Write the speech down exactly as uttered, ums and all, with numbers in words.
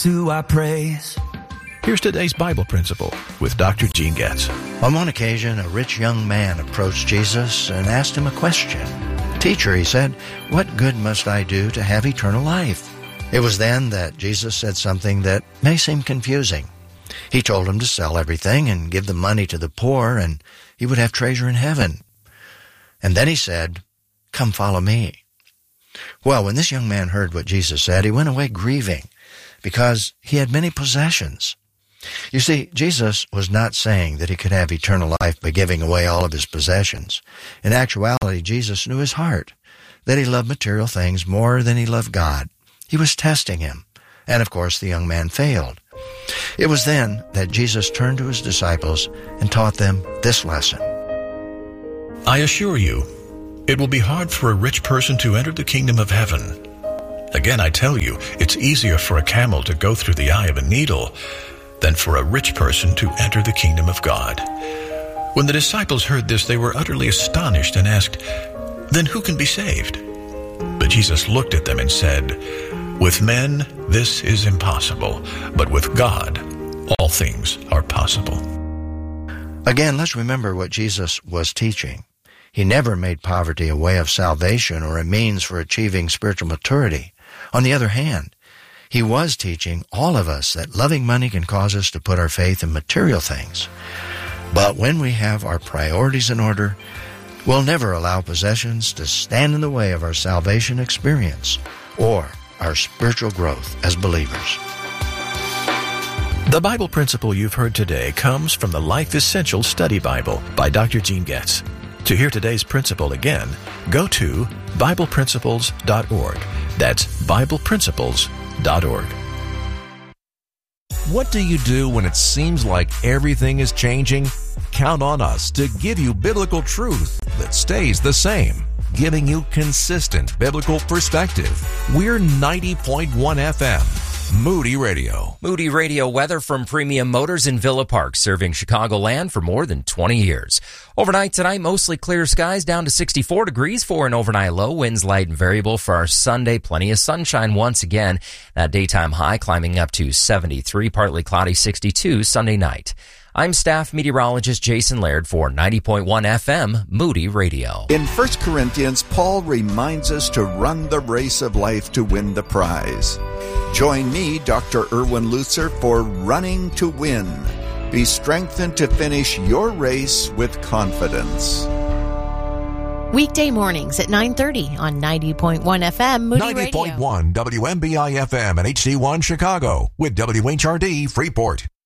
do I praise? Here's today's Bible principle with Doctor Gene Getz. On one occasion, a rich young man approached Jesus and asked him a question. "Teacher," he said, "what good must I do to have eternal life?" It was then that Jesus said something that may seem confusing. He told him to sell everything and give the money to the poor, and he would have treasure in heaven. And then he said, "Come follow me." Well, when this young man heard what Jesus said, he went away grieving because he had many possessions. You see, Jesus was not saying that he could have eternal life by giving away all of his possessions. In actuality, Jesus knew his heart, that he loved material things more than he loved God. He was testing him, and of course the young man failed. It was then that Jesus turned to his disciples and taught them this lesson. I assure you, it will be hard for a rich person to enter the kingdom of heaven. Again, I tell you, it's easier for a camel to go through the eye of a needle than for a rich person to enter the kingdom of God. When the disciples heard this, they were utterly astonished and asked, "Then who can be saved?" But Jesus looked at them and said, "With men this is impossible, but with God all things are possible." Again, let's remember what Jesus was teaching. He never made poverty a way of salvation or a means for achieving spiritual maturity. On the other hand, he was teaching all of us that loving money can cause us to put our faith in material things. But when we have our priorities in order, we'll never allow possessions to stand in the way of our salvation experience or our spiritual growth as believers. The Bible principle you've heard today comes from the Life Essential Study Bible by Doctor Gene Getz. To hear today's principle again, go to Bible Principles dot org. That's Bible Principles dot org. What do you do when it seems like everything is changing? Count on us to give you biblical truth that stays the same, giving you consistent biblical perspective. We're ninety point one F M, Moody Radio. Moody Radio weather from Premium Motors in Villa Park, serving Chicagoland for more than twenty years. Overnight tonight, mostly clear skies down to sixty-four degrees for an overnight low. Winds light and variable for our Sunday. Plenty of sunshine once again. That daytime high climbing up to seventy-three, partly cloudy sixty-two Sunday night. I'm staff meteorologist Jason Laird for ninety point one F M Moody Radio. In First Corinthians, Paul reminds us to run the race of life to win the prize. Join me, Doctor Erwin Lutzer, for Running to Win. Be strengthened to finish your race with confidence. Weekday mornings at nine thirty on ninety point one F M Moody Radio. ninety point one W M B I F M and H D one Chicago with W H R D Freeport.